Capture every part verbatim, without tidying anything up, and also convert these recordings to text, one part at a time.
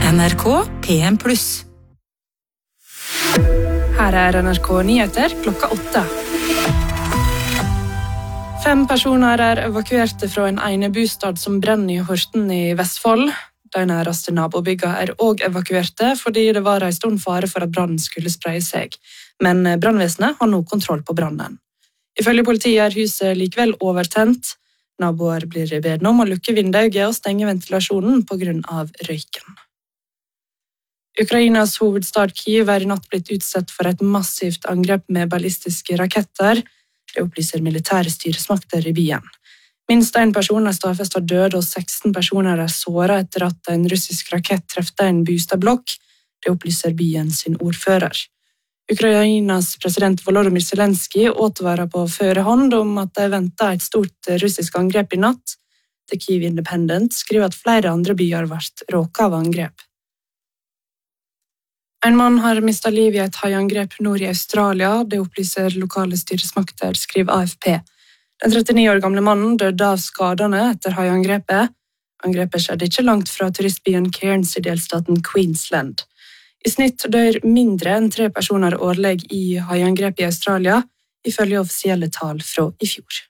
N R K P M pluss. Her er N R K Nyheter klokka åtte. Fem personer er evakuerte fra en enebostad som brenner i Horten i Vestfold. De næreste nabobyggene er også evakuerte fordi det var en stor fare for at brannen skulle spreie seg. Men brannvesenet har nå kontroll på brannen. Ifølge politiet er huset likevel overtent. Naboer blir bedt om å lukke vinduet og stenge ventilasjonen på grunn av røyken. Ukrainas hovedstad Kyiv er i natt blitt utsatt for et massivt angrep med ballistiske raketter. Det opplyser militære styresmakter i byen. Minst en person er stadfestet død, og seksten personer er såret etter at en russisk rakett trefte en bostadblokk. Det opplyser byen sin ordfører. Ukrainas president Volodymyr Zelensky advarer på førehånd om at de venter et stort russisk angrep i natt. The Kyiv Independent skriver at flere andre byer ble råket av angrep. En mann har mistet liv i et haiangrep nord i Australia, det opplyser lokale styresmakter, skriver A F P. Den trettini år gamle mannen døde av skadene etter haiangrepet. Angrepet skjedde ikke langt fra turistbyen Cairns i delstaten Queensland. I snitt dør mindre enn tre personer årlig i haiangrep i Australia, ifølge offisielle tall fra i fjor.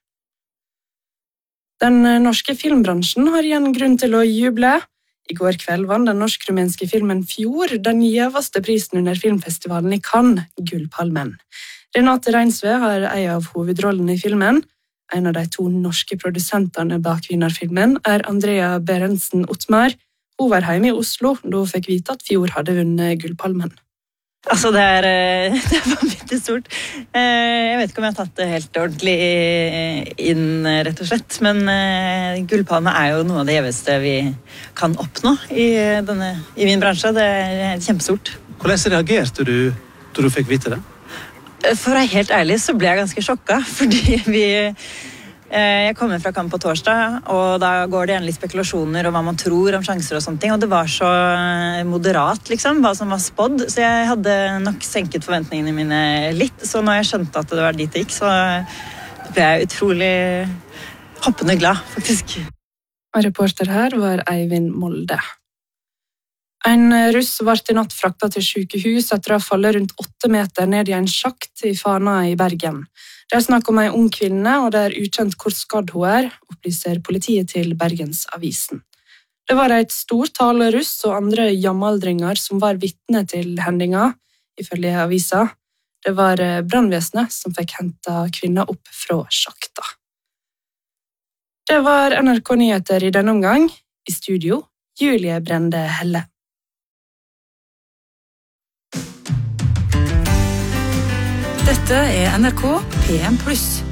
Den norske filmbransjen har igjen grunn til å juble. I går kveld vant den norsk-rumenske filmen Fjord den gjeveste prisen under filmfestivalen i Cannes, Gullpalmen. Renate Reinsve har en av hovedrollene i filmen. En av de to norske produsentene bak vinnerfilmen er Andrea Berentsen Ottmar. Hun var hjemme i Oslo da hun fikk vite at Fjord hadde vunnet Gullpalmen. Altså, det er, det er vanvittig stort. Jeg vet ikke om jeg har tatt det helt ordentlig inn, rett og slett. Men Gullpalme er jo noe av det gjeveste vi kan oppnå i, denne, i min bransje. Det er kjempestort. Hvordan reagerte du da du fikk vite det? For å være helt ærlig så ble jeg ganske sjokka, fordi vi... Jeg kommer fra Cannes på torsdag, og da går det igjen litt spekulasjoner om hva man tror om sjanser og sånne ting, og det var så moderat, liksom, hva som var spådd, så jeg hadde nok senket forventningene mine litt, så når jeg skjønte at det var dit det gikk, så ble jeg utrolig hoppende glad, faktisk. Og reporter her var Eivind Molde. En russ ble i natt fraktet til sykehus etter å falle rundt åtte meter ned i en sjakt i Fana i Bergen. Det er snakk om en ung kvinne, og det er ukjent hvor skadd hun er, opplyser politiet til Bergensavisen. Det var et stort tall russ og andre jamaldringer som var vitne til hendinga, ifølge avisa. Det var brannvesenet som fikk hentet kvinna opp fra sjakta. Det var N R K Nyheter i denne omgang. I studio, Julie Brende Helle. Dette er N R K P M pluss.